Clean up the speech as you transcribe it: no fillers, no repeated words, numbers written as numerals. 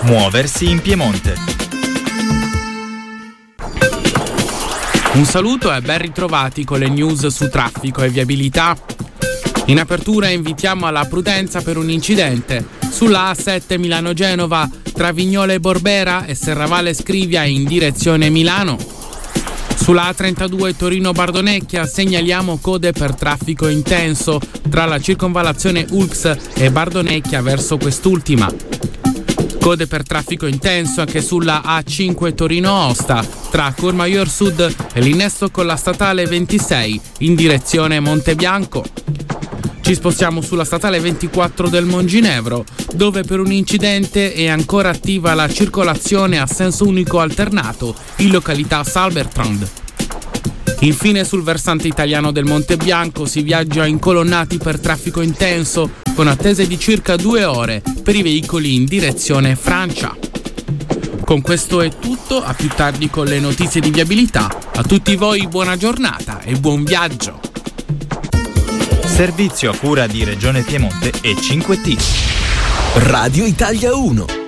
Muoversi in Piemonte. Un saluto e ben ritrovati con le news su traffico e viabilità. In apertura invitiamo alla prudenza per un incidente sulla A7 Milano-Genova tra Vignole Borbera e Serravalle Scrivia in direzione Milano. Sulla A32 Torino-Bardonecchia segnaliamo code per traffico intenso tra la circonvallazione Ulx e Bardonecchia verso quest'ultima. Code per traffico intenso anche sulla A5 Torino-Osta tra Courmayeur Sud e l'innesto con la statale 26 in direzione Montebianco. Ci spostiamo sulla statale 24 del Monginevro, dove per un incidente è ancora attiva la circolazione a senso unico alternato in località Salbertrand. Infine sul versante italiano del Monte Bianco si viaggia incolonnati per traffico intenso, con attese di circa 2 ore per i veicoli in direzione Francia. Con questo è tutto, a più tardi con le notizie di viabilità. A tutti voi buona giornata e buon viaggio. Servizio a cura di Regione Piemonte e 5T. Radio Italia 1.